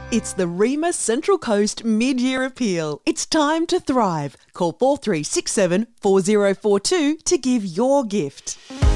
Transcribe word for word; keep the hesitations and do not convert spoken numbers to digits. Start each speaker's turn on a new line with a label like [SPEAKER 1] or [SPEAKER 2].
[SPEAKER 1] It's the REMA Central Coast Mid-Year Appeal. It's time to thrive. Call four three six seven, four zero four two to give your gift.